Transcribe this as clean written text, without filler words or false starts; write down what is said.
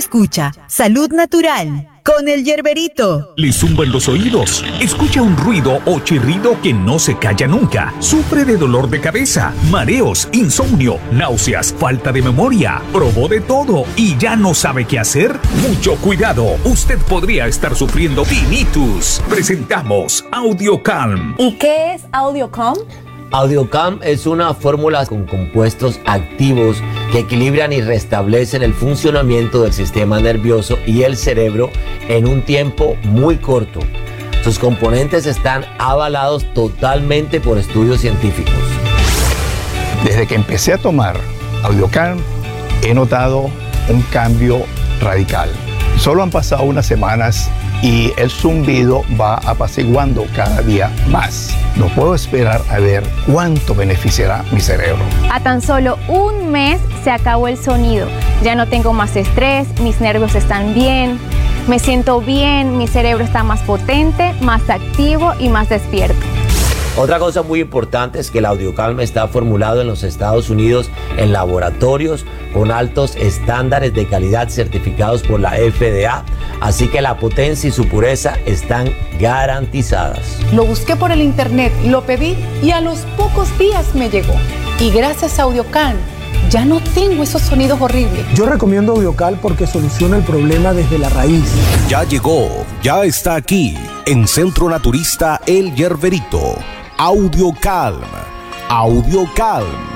escucha Salud Natural con el Yerberito. ¿Le zumban los oídos? ¿Escucha un ruido o chirrido que no se calla nunca? ¿Sufre de dolor de cabeza, mareos, insomnio, náuseas, falta de memoria? ¿Probó de todo y ya no sabe qué hacer? Mucho cuidado, usted podría estar sufriendo tinnitus. Presentamos AudioCalm. ¿Y qué es AudioCalm? AudioCalm es una fórmula con compuestos activos que equilibran y restablecen el funcionamiento del sistema nervioso y el cerebro en un tiempo muy corto. Sus componentes están avalados totalmente por estudios científicos. Desde que empecé a tomar AudioCalm, he notado un cambio radical. Solo han pasado unas semanas y el zumbido va apaciguando cada día más. No puedo esperar a ver cuánto beneficiará mi cerebro. A tan solo un mes se acabó el sonido. Ya no tengo más estrés, mis nervios están bien, me siento bien, mi cerebro está más potente, más activo y más despierto. Otra cosa muy importante es que el AudioCalm está formulado en los Estados Unidos en laboratorios con altos estándares de calidad certificados por la FDA, así que la potencia y su pureza están garantizadas. Lo busqué por el internet, lo pedí y a los pocos días me llegó. Y gracias a AudioCalm ya no tengo esos sonidos horribles. Yo recomiendo AudioCalm porque soluciona el problema desde la raíz. Ya llegó, ya está aquí, en Centro Naturista El Yerberito. AudioCalm. AudioCalm.